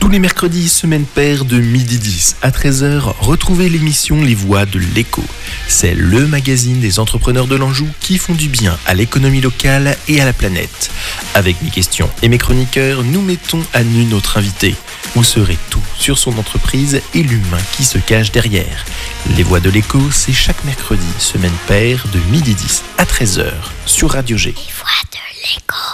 Tous les mercredis, semaine paire de midi 10 à 13h, retrouvez l'émission Les Voix de l'Écho. C'est le magazine des entrepreneurs de l'Anjou qui font du bien à l'économie locale et à la planète. Avec mes questions et mes chroniqueurs, nous mettons à nu notre invité. Vous saurez tout sur son entreprise et l'humain qui se cache derrière. Les Voix de l'Écho, c'est chaque mercredi, semaine paire de midi 10 à 13h sur Radio G. Les Voix de l'Écho.